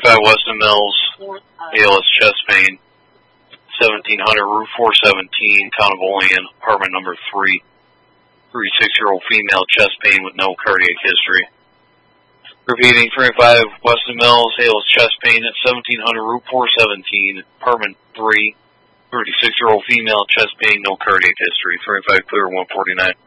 35 Weston Mills, ALS chest pain, 1700 Route 417, Town of Olean, apartment number 3. 36-year-old female, chest pain with no cardiac history. Repeating, 35 Weston Mills, ALS chest pain at 1700 Route 417, apartment 3. 36-year-old female, chest pain, no cardiac history. 35 clear, 149.